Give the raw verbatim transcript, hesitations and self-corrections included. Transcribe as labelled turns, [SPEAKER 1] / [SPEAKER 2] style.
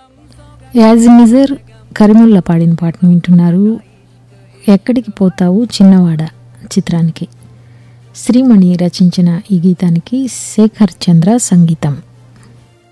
[SPEAKER 1] As Nijjar Karimulla పాడిన పాటను వింటున్నారు. ఎక్కడికి పోతావు చిన్నవాడ చిత్రానికి శ్రీమణి రచించిన ఈ గీతానికి శేఖర్ చంద్ర సంగీతం.